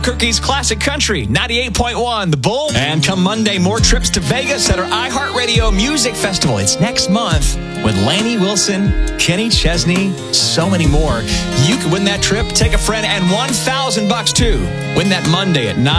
Kirky's Classic Country, 98.1, The Bull. And come Monday, more trips to Vegas at our iHeartRadio Music Festival. It's next month with Lainey Wilson, Kenny Chesney, so many more. You can win that trip, take a friend, and $1,000 too. Win that Monday at 9.